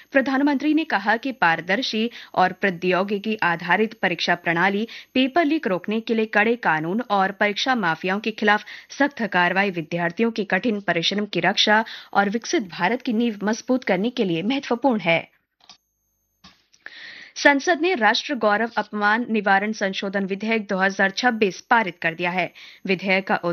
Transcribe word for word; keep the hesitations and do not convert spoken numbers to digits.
प्रधानमंत्री ने कहा कि पारदर्शी और प्रौद्योगिकी आधारित परीक्षा प्रणाली पेपर लीक रोकने के लिए कड़े कानून और परीक्षा माफियाओं के खिलाफ सख्त कार्रवाई विद्यार्थियों के कठिन परिश्रम की रक्षा और विकसित भारत की नींव मजबूत करने के लिए महत्वपूर्ण है। संसद ने राष्ट्र गौरव अपमान निवारण संशोधन विधेयक दो हज़ार छब्बीस पारित कर दिया है। विधेयक का